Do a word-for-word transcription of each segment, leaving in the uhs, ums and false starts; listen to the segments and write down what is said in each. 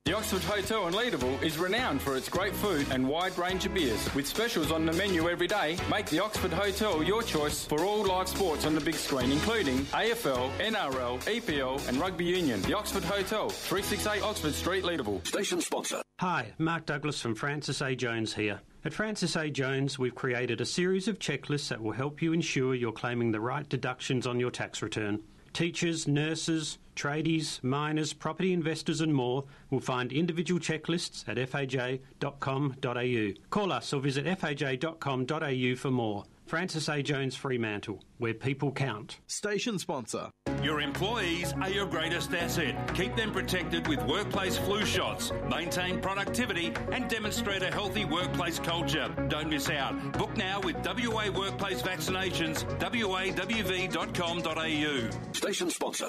The Oxford Hotel in Leederville is renowned for its great food and wide range of beers. With specials on the menu every day, make the Oxford Hotel your choice for all live sports on the big screen, including A F L, N R L, E P L and Rugby Union. The Oxford Hotel, three sixty-eight Oxford Street, Leederville. Station sponsor. Hi, Mark Douglas from Francis A. Jones here. At Francis A. Jones, we've created a series of checklists that will help you ensure you're claiming the right deductions on your tax return. Teachers, nurses, tradies, miners, property investors and more will find individual checklists at f a j dot com dot a u. Call us or visit f a j dot com dot a u for more. Francis A. Jones Fremantle, where people count. Station sponsor. Your employees are your greatest asset. Keep them protected with workplace flu shots. Maintain productivity and demonstrate a healthy workplace culture. Don't miss out. Book now with W A Workplace Vaccinations, w a w v dot com dot a u. Station sponsor.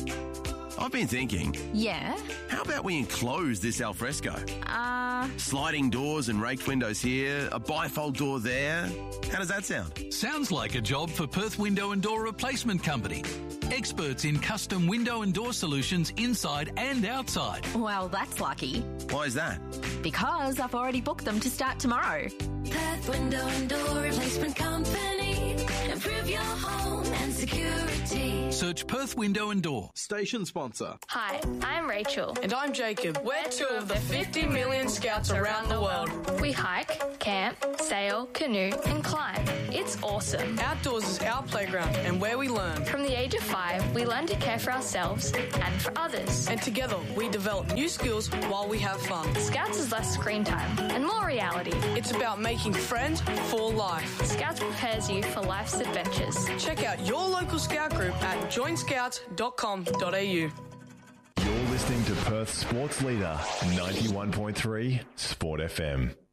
I've been thinking. Yeah? How about we enclose this alfresco? Uh... Sliding doors and raked windows here, a bifold door there. How does that sound? Sounds like a job for Perth Window and Door Replacement Company. Experts in custom window and door solutions inside and outside. Well, that's lucky. Why is that? Because I've already booked them to start tomorrow. Perth Window and Door Replacement Company. Improve your home and security. Search Perth Window and Door. Station sponsor. Hi, I'm Rachel. And I'm Jacob. We're two of the fifty million scouts around the world. We hike, camp, sail, canoe and climb. It's awesome. Outdoors is our playground and where we learn. From the age of five, we learn to care for ourselves and for others. And together, we develop new skills while we have fun. Scouts is less screen time and more reality. It's about making friends for life. Scouts prepares you for life's adventures. Check out your local scout group at join scouts dot com dot a u. You're listening to Perth Sports Leader ninety-one point three Sport F M.